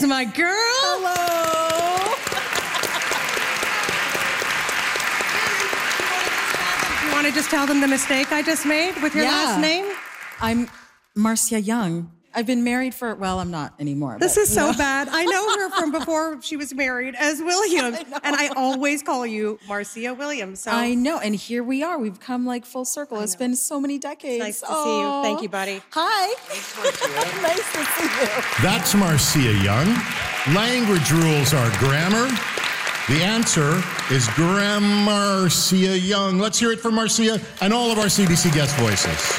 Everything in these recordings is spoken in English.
There's my girl. Hello. You want to just tell them the mistake I just made with your last name? I'm Marcia Young. I've been married for, well, I'm not anymore. This is so bad. I know her from before she was married as Williams. And I always call you Marcia Williams. So I know. And here we are. We've come like full circle. It's been so many decades. Nice to see you. Thank you, buddy. Hi. Nice to see you. That's Marcia Young. Language rules are grammar. The answer is Marcia Young. Let's hear it for Marcia and all of our CBC guest voices.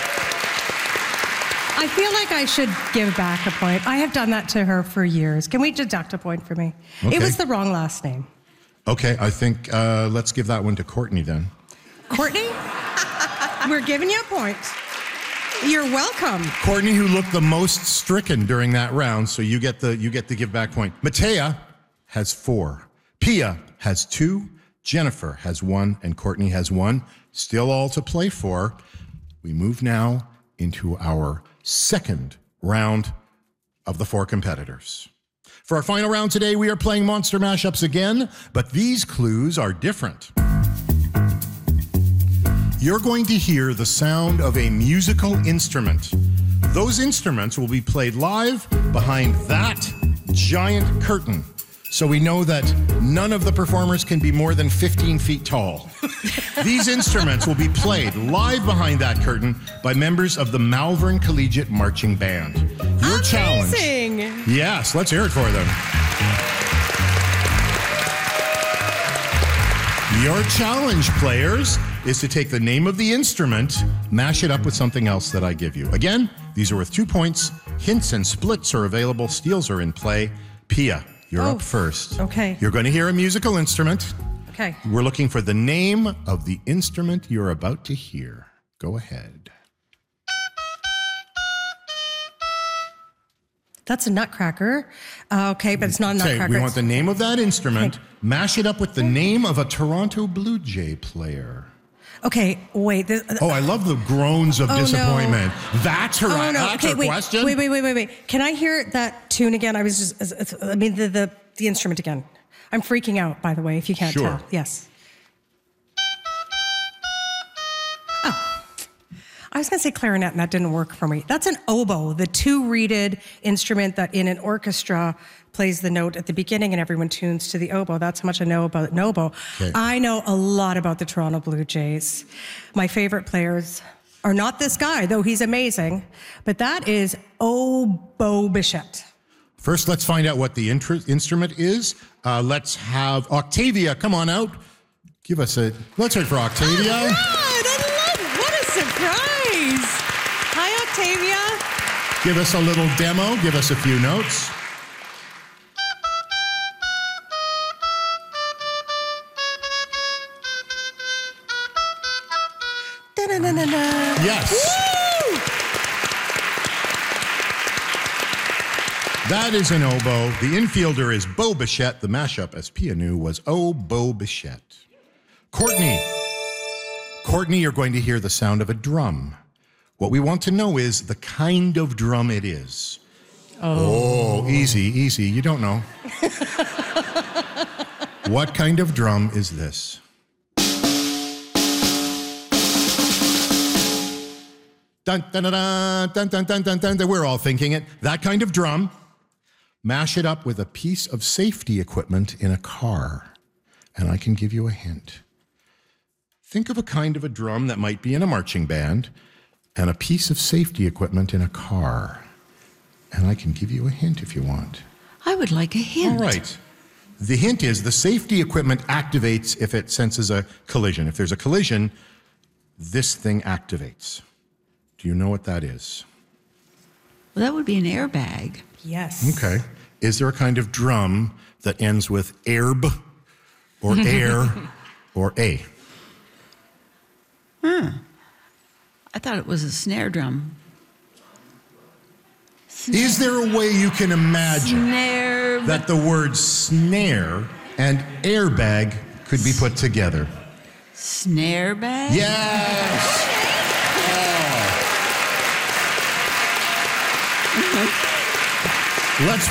I feel like I should give back a point. I have done that to her for years. Can we deduct a point for me? Okay. It was the wrong last name. Okay, I think let's give that one to Courtney then. Courtney? We're giving you a point. You're welcome. Courtney, who looked the most stricken during that round, so you get the give back point. Matea has 4. Pia has 2. Jennifer has 1, and Courtney has 1. Still all to play for. We move now into our second round of the 4 competitors. For our final round today, we are playing Monster Mashups again, but these clues are different. You're going to hear the sound of a musical instrument. Those instruments will be played live behind that giant curtain. So we know that none of the performers can be more than 15 feet tall. These instruments will be played live behind that curtain by members of the Malvern Collegiate Marching Band. Your challenge. Amazing. Yes, let's hear it for them. Your challenge, players, is to take the name of the instrument, mash it up with something else that I give you. Again, these are worth 2 points. Hints and splits are available. Steals are in play. Pia, you're up first. Okay. You're going to hear a musical instrument. Okay. We're looking for the name of the instrument you're about to hear. Go ahead. That's a nutcracker. Okay, but it's not a nutcracker. We want the name of that instrument. Okay. Mash it up with the name of a Toronto Blue Jay player. Okay, wait. I love the groans of disappointment. No. That's her, that's her question? Wait. Can I hear that tune again? The instrument again. I'm freaking out, by the way, if you can't tell. Yes. Oh. I was going to say clarinet, and that didn't work for me. That's an oboe, the 2-reeded instrument that in an orchestra plays the note at the beginning and everyone tunes to the oboe. That's how much I know about an oboe. Okay. I know a lot about the Toronto Blue Jays. My favorite players are not this guy, though he's amazing, but that is Oboe Bichette. First, let's find out what the instrument is. Let's have Octavia come on out. Let's hear it for Octavia. Oh, God, what a surprise. Hi, Octavia. Give us a little demo. Give us a few notes. Yes. Woo! That is an oboe. The infielder is Beau Bichette. The mashup, as Pia knew, was Beau Bichette. Courtney, you're going to hear the sound of a drum. What we want to know is the kind of drum it is. Oh, easy. You don't know. What kind of drum is this? Dun, dun, dun, dun, dun, dun, dun, dun, dun. We're all thinking it. That kind of drum. Mash it up with a piece of safety equipment in a car. And I can give you a hint. Think of a kind of a drum that might be in a marching band and a piece of safety equipment in a car. And I can give you a hint if you want. I would like a hint. All right. The hint is the safety equipment activates if it senses a collision. If there's a collision, this thing activates. Do you know what that is? Well, that would be an airbag. Yes. Okay. Is there a kind of drum that ends with airb or air or a? I thought it was a snare drum. Is there a way you can imagine that the words snare and airbag could be put together? Snare bag? Yes! Let's